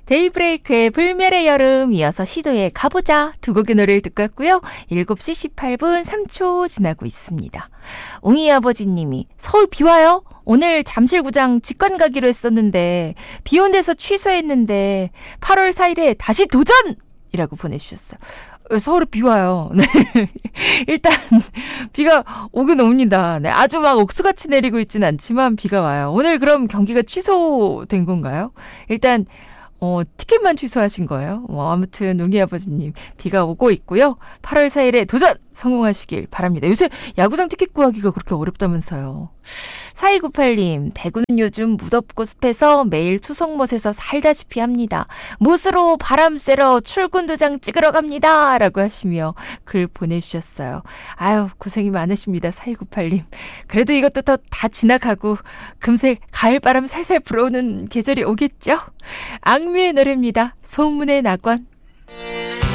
데이브레이크의 불멸의 여름, 이어서 시도의 가보자 두 곡의 노래를 듣고 왔고요. 7시 18분 3초 지나고 있습니다. 웅이 아버지님이 서울 비 와요? 오늘 잠실구장 직관 가기로 했었는데 비 온 데서 취소했는데 8월 4일에 다시 도전! 이라고 보내주셨어요. 서울에 비 와요. 네. 일단 비가 오긴 옵니다. 네, 아주 막 옥수같이 내리고 있진 않지만 비가 와요. 오늘 그럼 경기가 취소된 건가요? 일단 티켓만 취소하신 거예요. 아무튼 웅이 아버지님 비가 오고 있고요. 8월 4일에 도전 성공하시길 바랍니다. 요새 야구장 티켓 구하기가 그렇게 어렵다면서요. 4298님, 대구는 요즘 무덥고 습해서 매일 투석못에서 살다시피 합니다. 못으로 바람 쐬러 출근 도장 찍으러 갑니다. 라고 하시며 글 보내주셨어요. 아유, 고생이 많으십니다. 4298님. 그래도 이것도 다 지나가고 금세 가을바람 살살 불어오는 계절이 오겠죠? 악뮤의 노래입니다. 소문의 낙원.